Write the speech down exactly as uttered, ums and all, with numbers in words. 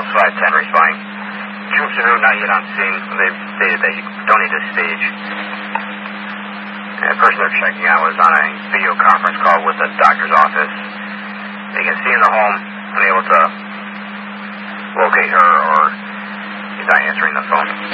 Pulse five ten responding. Troops are not yet on scene. They've stated they don't need to stage. The person they're checking out was on a video conference call with the doctor's office. They can see in the home, unable to locate her, or he's not answering the phone.